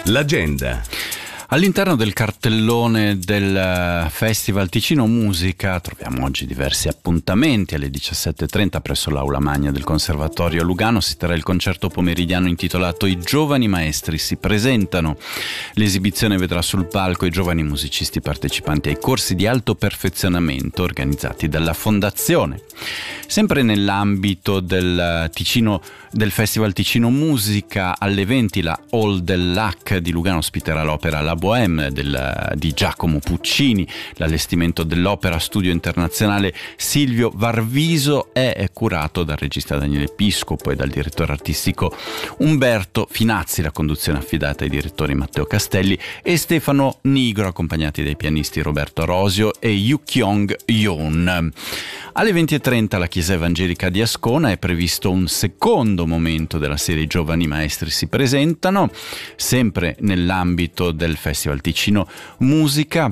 L'agenda. All'interno del cartellone del Festival Ticino Musica troviamo oggi diversi appuntamenti. Alle 17.30 presso l'Aula Magna del Conservatorio Lugano si terrà il concerto pomeridiano intitolato I giovani maestri si presentano. L'esibizione vedrà sul palco i giovani musicisti partecipanti ai corsi di alto perfezionamento organizzati dalla Fondazione. Sempre nell'ambito del Festival Ticino Musica, alle 20 la Hall del Lac di Lugano ospiterà l'opera La Bohème di Giacomo Puccini. L'allestimento dell'Opera Studio Internazionale Silvio Varviso è curato dal regista Daniele Piscopo e dal direttore artistico Umberto Finazzi, la conduzione affidata ai direttori Matteo Castelli e Stefano Nigro, accompagnati dai pianisti Roberto Rosio e Yukyong Yoon. Alle 20.30 la Chiesa Evangelica di Ascona è previsto un secondo momento della serie I giovani maestri si presentano, sempre nell'ambito del Festival Ticino Musica.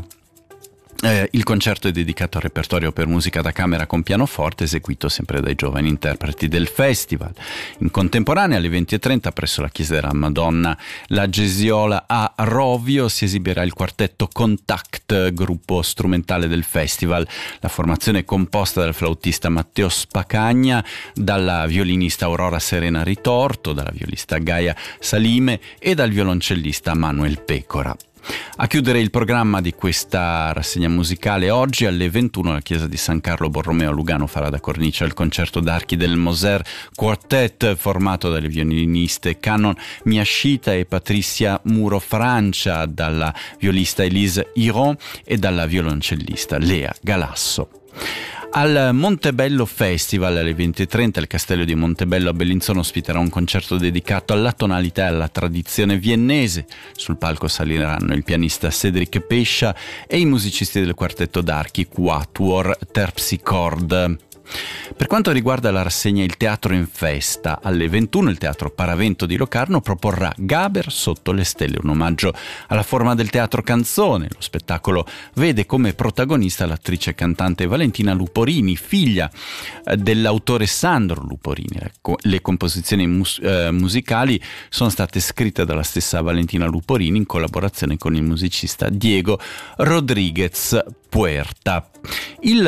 Il concerto è dedicato al repertorio per musica da camera con pianoforte eseguito sempre dai giovani interpreti del festival. In contemporanea alle 20.30 presso la Chiesa della Madonna la Gesiola a Rovio si esibirà il quartetto Contact, gruppo strumentale del festival. La formazione è composta dal flautista Matteo Spacagna, dalla violinista Aurora Serena Ritorto, dalla violista Gaia Salime e dal violoncellista Manuel Pecora. A chiudere il programma di questa rassegna musicale oggi alle 21 la chiesa di San Carlo Borromeo a Lugano farà da cornice al concerto d'archi del Moser Quartet, formato dalle violiniste Canon Miyashita e Patricia Muro Francia, dalla violista Elise Iron e dalla violoncellista Lea Galasso. Al Montebello Festival alle 20.30 il Castello di Montebello a Bellinzona ospiterà un concerto dedicato alla tonalità e alla tradizione viennese. Sul palco saliranno il pianista Cedric Pescia e i musicisti del quartetto d'archi Quatuor Terpsichord. Per quanto riguarda la rassegna Il Teatro in Festa, alle 21 il Teatro Paravento di Locarno proporrà Gaber sotto le stelle, un omaggio alla forma del teatro canzone. Lo spettacolo vede come protagonista l'attrice e cantante Valentina Luporini, figlia dell'autore Sandro Luporini. Le composizioni musicali sono state scritte dalla stessa Valentina Luporini in collaborazione con il musicista Diego Rodriguez Puerta. Il